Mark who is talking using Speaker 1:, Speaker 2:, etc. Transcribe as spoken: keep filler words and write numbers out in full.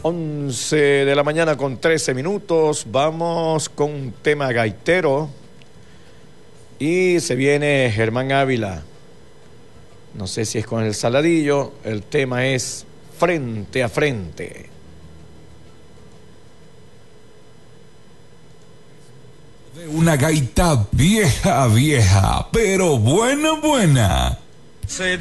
Speaker 1: once de la mañana con trece minutos. Vamos con un tema gaitero. Y se viene Germán Ávila. No sé si es con el Saladillo. El tema es Frente a Frente.
Speaker 2: De una gaita vieja, vieja, pero buena, buena.
Speaker 3: Se